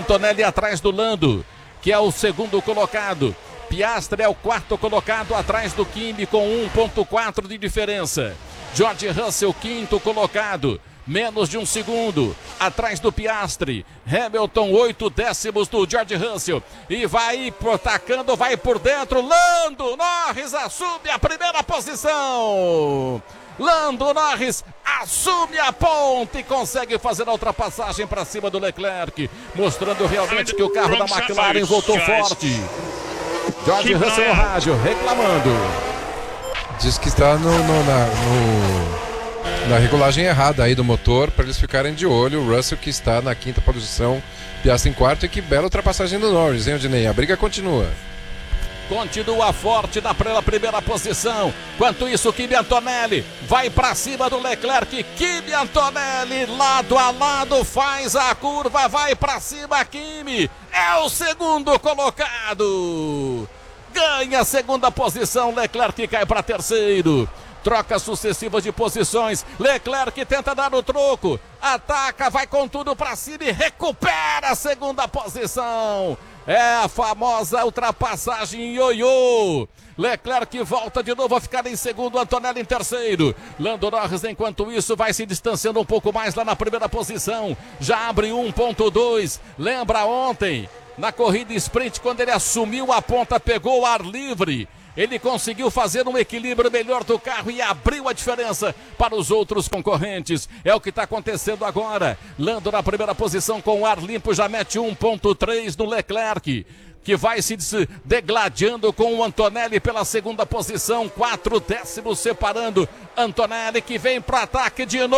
Antonelli atrás do Lando, que é o segundo colocado. Piastri é o quarto colocado atrás do Kimi com 1,4 de diferença. George Russell, quinto colocado, menos de um segundo atrás do Piastri. Hamilton, 8 décimos do George Russell. E vai atacando, vai por dentro. Lando Norris assume a primeira posição. Lando Norris assume a ponta e consegue fazer a ultrapassagem para cima do Leclerc, mostrando realmente que o carro da McLaren voltou forte. George Russell no rádio, reclamando. Diz que está na regulagem errada aí do motor, para eles ficarem de olho. O Russell, que está na quinta posição, Piastri em quarto, e que bela ultrapassagem do Norris, hein, Odinei? A briga continua. Continua forte na primeira posição. Enquanto isso, Kimi Antonelli vai para cima do Leclerc. Kimi Antonelli, lado a lado, faz a curva, vai para cima. Kimi é o segundo colocado. Ganha a segunda posição. Leclerc cai para terceiro. Trocas sucessivas de posições. Leclerc tenta dar o troco. Ataca, vai com tudo para cima e recupera a segunda posição. É a famosa ultrapassagem ioiô. Leclerc volta de novo a ficar em segundo, Antonelli em terceiro. Lando Norris, enquanto isso, vai se distanciando um pouco mais lá na primeira posição. Já abre 1,2. Lembra ontem, na corrida sprint, quando ele assumiu a ponta, pegou o ar livre. Ele conseguiu fazer um equilíbrio melhor do carro e abriu a diferença para os outros concorrentes. É o que está acontecendo agora. Lando na primeira posição com o ar limpo, já mete 1,3 no Leclerc, que vai se degladiando com o Antonelli pela segunda posição. 4 décimos separando. Antonelli que vem para ataque de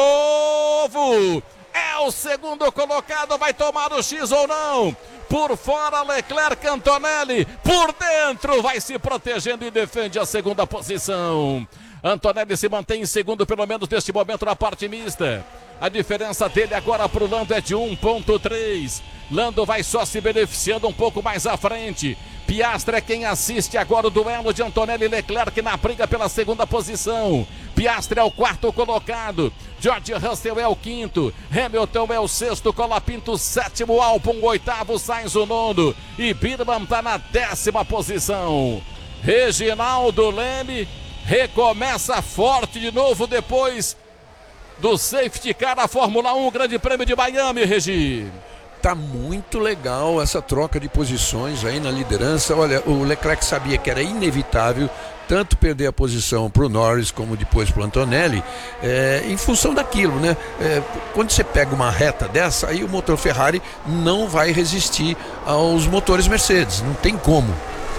novo. É o segundo colocado, vai tomar o X ou não? Por fora, Leclerc, Antonelli. Por dentro, vai se protegendo e defende a segunda posição. Antonelli se mantém em segundo, pelo menos neste momento, na parte mista. A diferença dele agora para o Lando é de 1,3. Lando vai só se beneficiando um pouco mais à frente. Piastri é quem assiste agora o duelo de Antonelli e Leclerc na briga pela segunda posição. Piastri é o quarto colocado. George Russell é o quinto. Hamilton é o sexto. Colapinto, sétimo. Albon, oitavo. Sainz, o nono. E Birman está na 10ª posição. Reginaldo Leme recomeça forte de novo depois do safety car da Fórmula 1, Grande Prêmio de Miami, Regi. Tá muito legal essa troca de posições aí na liderança. Olha, o Leclerc sabia que era inevitável tanto perder a posição para o Norris como depois para o Antonelli, em função daquilo, né? Quando você pega uma reta dessa, aí o motor Ferrari não vai resistir aos motores Mercedes, não tem como.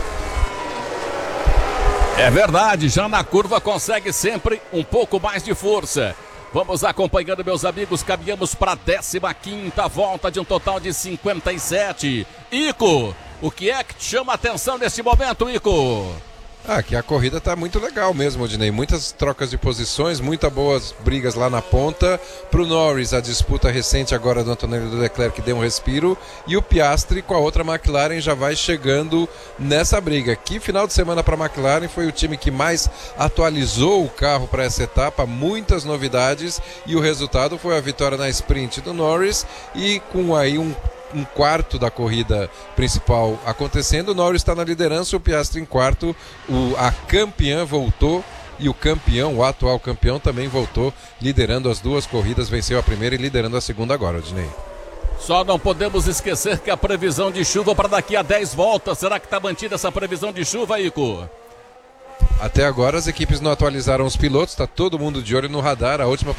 É verdade, já na curva consegue sempre um pouco mais de força. Vamos acompanhando, meus amigos, caminhamos para a 15ª volta de um total de 57. Ico, o que é que te chama a atenção nesse momento, Ico? Que a corrida tá muito legal mesmo, Odinei. Muitas trocas de posições, muitas boas brigas lá na ponta. Pro Norris, a disputa recente agora do Antonelli e do Leclerc deu um respiro. E o Piastri com a outra McLaren já vai chegando nessa briga. Que final de semana para a McLaren, foi o time que mais atualizou o carro para essa etapa. Muitas novidades e o resultado foi a vitória na sprint do Norris. E com aí um quarto da corrida principal acontecendo, o Norris está na liderança, o Piastri em quarto, a campeã voltou e o campeão, o atual campeão, também voltou, liderando as duas corridas, venceu a primeira e liderando a segunda agora, Odinei. Só não podemos esquecer que a previsão de chuva para daqui a 10 voltas, será que está mantida essa previsão de chuva, Ico? Até agora as equipes não atualizaram os pilotos, está todo mundo de olho no radar, a última